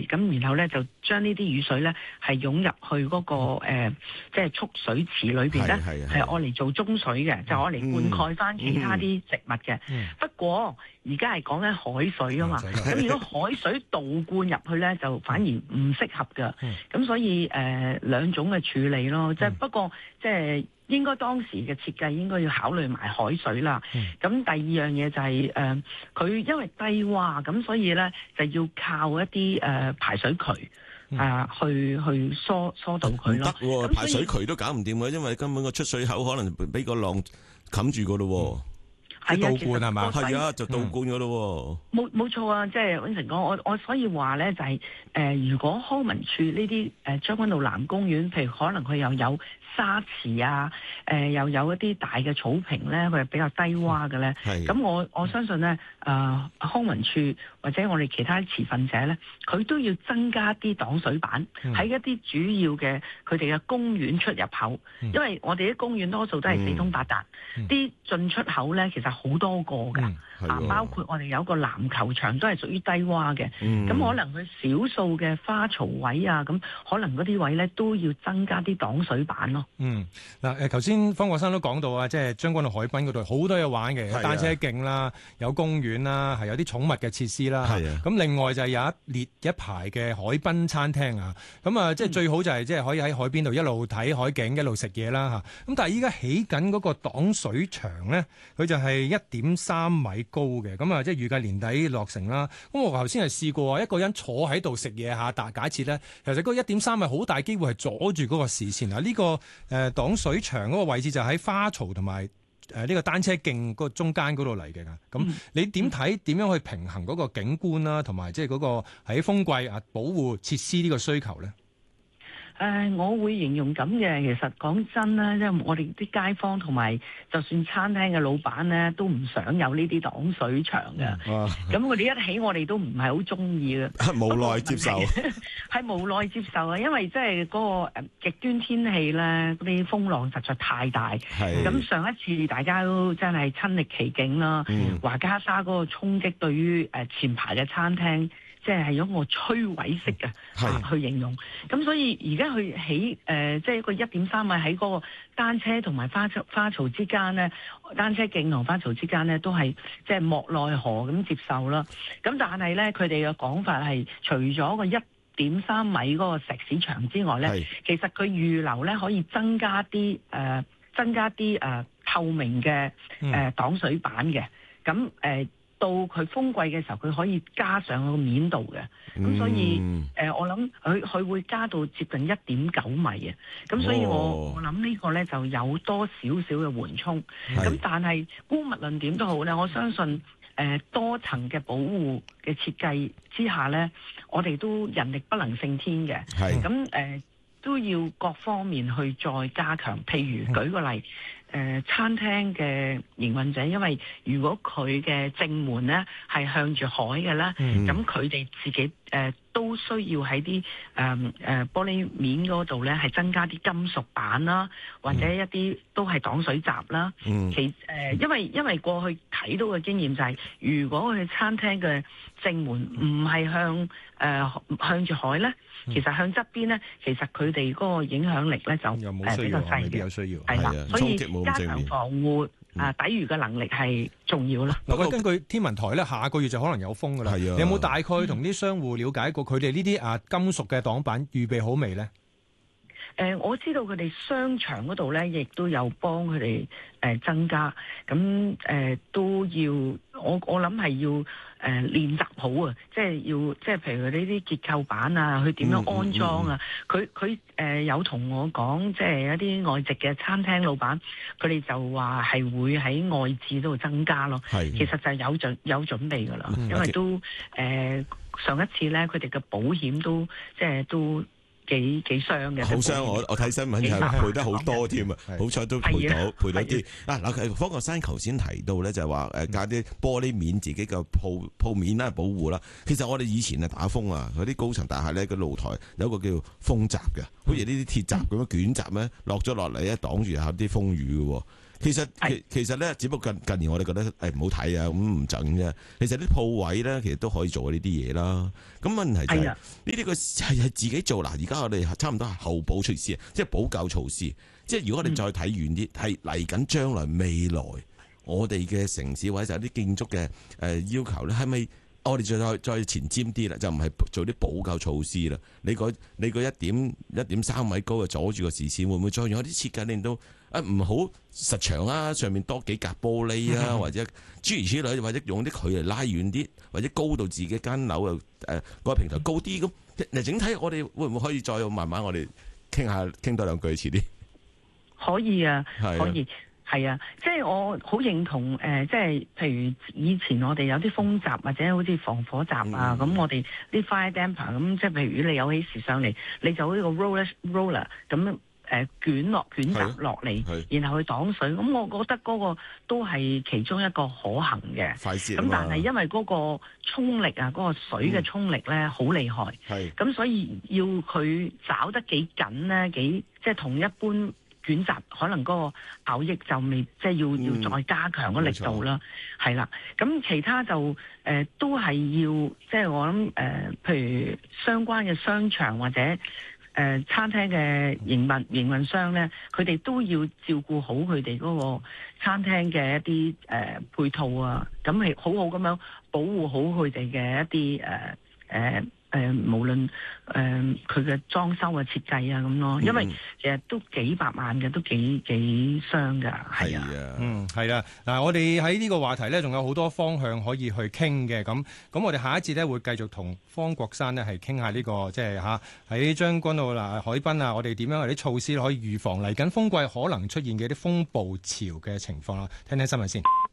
咁然後咧就將呢啲雨水咧係湧入去嗰個即係蓄水池裏邊咧，係愛嚟做中水嘅，就愛嚟灌溉翻其他啲植物嘅。不過而家係講緊海水啊嘛，咁如果海水倒灌入去咧，就反而唔適合㗎。咁所以兩種嘅處理咯，即係不過即係應該當時嘅設計應該要考慮埋海水啦。咁第二樣嘢就係佢因為低洼，咁所以咧就要靠一啲排水渠去疏導佢咯。 唔得喎，排水渠都搞唔掂嘅，因為根本個出水口可能俾個浪冚住噶咯。 係倒灌係嘛？ 係啊，就倒灌噶咯。 冇錯啊！即係永成講，我所以話咧就係如果康文署呢啲將軍澳南公園，譬如可能佢又有沙池啊，又有一啲大嘅草坪咧，佢係比較低洼嘅咧。咁我相信咧，康文署或者我哋其他持份者咧，佢都要增加啲擋水板喺一啲主要嘅佢哋嘅公園出入口，因為我哋啲公園多數都係四通八達，啲進出口咧其實好多個㗎。包括我哋有個籃球場都係屬於低洼嘅，咁可能佢少數嘅花槽位啊，咁可能嗰啲位咧都要增加啲擋水板咯。 嗱頭先方國珊都講到啊，即係將軍澳海濱嗰度好多嘢玩嘅，有單車徑啦，有公園啦，係有啲寵物嘅設施啦。咁另外就係有一排嘅海濱餐廳啊，咁啊即係最好就係即係可以喺海邊度一路睇海景一路食嘢啦嚇。咁但係依家起緊嗰個擋水牆咧，佢就係1.3米高嘅，咁啊即係預計年底落成啦。咁我頭先係試過一個人坐喺度食嘢下，但假設咧，其實嗰1.3米好大機會係阻住嗰個視線啊。呢個擋水牆嗰個位置就喺花槽同埋呢個單車徑個中間嗰度嚟嘅。咁你點睇？點樣去平衡嗰個景觀啦，同埋即係嗰個喺風季啊保護設施呢個需求咧？ 我會形容咁嘅，其實講真啦，因為我哋啲街坊同埋就算餐廳嘅老闆咧，都唔想有呢啲擋水牆嘅。咁佢哋一起，我哋都唔係好中意嘅， 無奈接受。 係無奈接受啊，因為即係嗰個極端天氣咧，嗰啲風浪實在太大。咁上一次大家都真係親歷其境啦，華嘉沙嗰個衝擊對於前排嘅餐廳。即係用個摧毀式嘅去形容，咁所以而家佢起即係一個1.3米喺嗰個單車同埋花槽之間咧，單車徑同花槽之間咧都係即係莫奈何咁接受啦。咁但係咧，佢哋嘅講法係除咗個1.3米嗰個石屎牆之外咧，其實佢預留咧可以增加啲透明嘅擋水板嘅，咁到佢風季嘅時候，佢可以加上個面度嘅，咁所以我諗佢會加到接近1.9米嘅，咁所以我諗呢個咧就有多少少嘅緩衝，咁但係姑勿論點都好咧，我相信多層嘅保護嘅設計之下咧，我哋都人力不能勝天嘅，咁都要各方面去再加強，譬如舉個例。餐廳嘅營運者，因為如果佢嘅正門咧係向住海嘅咧，咁佢哋自己都需要喺啲玻璃面嗰度咧係增加啲金屬板啦，或者一啲都係擋水閘啦。因為過去睇到嘅經驗就係，如果佢餐廳嘅正門唔係向住海咧，其實向側邊咧，其實佢哋嗰個影響力咧就比較細嘅， 有需要係啦，所以加強防護抵禦嘅能力係重要啦。 嗱，根據天文台咧，下個月就可能有風噶啦。你有冇大概同啲商戶了解過佢哋呢啲金屬嘅擋板預備好未咧？ 我知道佢哋商場嗰度咧，亦都有幫佢哋增加，咁都要我諗係要練習好啊，即係譬如呢啲結構板啊，佢點樣安裝啊？佢有同我講，即係一啲外籍嘅餐廳老闆，佢哋就話係會喺外置度增加咯。其實就有準備噶啦，因為都上一次咧，佢哋嘅保險都即係都。幾傷嘅， 好傷！我睇新聞就賠得好多添啊！好彩都賠到啲。嗱，方國珊頭先提到咧，就係話加啲玻璃面自己嘅鋪面啦，保護啦。其實我哋以前打風啊，嗰啲高層大廈咧，個露台有一個叫風閘嘅，好似呢啲鐵閘咁樣捲閘咧，落咗落嚟咧，擋住下啲風雨嘅。 其實咧，只不過近年我哋覺得唔好睇啊，咁唔整啫。其實啲鋪位咧，其實都可以做呢啲嘢啦。咁問題就係呢啲個係自己做嗱。而家我哋差唔多係後補措施，即係補救措施。即係如果我哋再睇遠啲，係嚟緊將來未來我哋嘅城市或者就有啲建築嘅要求咧，係咪我哋再前瞻啲啦？就唔係做啲補救措施啦。你個1.3米高嘅阻住個視線，會唔會再用一啲設計令到唔好實牆啊？上面多幾格玻璃啊，或者諸如此類，或者用啲距離拉遠啲，或者高到自己間樓又個平台高啲咁。嗱，整體我哋會唔會可以再慢慢我哋傾多兩句遲啲？ 可以啊，可以。係啊，即係我好認同即係譬如以前我哋有啲風閘或者好似防火閘啊，咁我哋啲 fire damper 咁，即係譬如你有起時上嚟，你就好似個 roller 咁捲閘落嚟，然後去擋水。咁我覺得嗰個都係其中一個可行嘅。咁但係因為嗰個衝力啊，嗰個水嘅衝力咧好厲害，咁所以要佢找得幾緊咧，即係同一般捲閘可能嗰個效益就未，即係要再加強個力度啦，係啦。咁其他就都係要，即係我諗譬如相關嘅商場或者餐廳嘅營運商咧，佢哋都要照顧好佢哋嗰個餐廳嘅一啲配套啊，咁係好好咁樣保護好佢哋嘅一啲無論佢嘅裝修嘅設計啊咁咯，因為其實都幾百萬嘅，都幾傷㗎，係啊， 係啦。嗱，我哋喺呢個話題咧，仲有好多方向可以去傾嘅。咁我哋下一節咧會繼續同方國珊呢係傾下呢個即係喺將軍澳海濱啊，我哋點樣有啲措施可以預防嚟緊風季可能出現嘅啲風暴潮嘅情況啦。聽聽新聞先。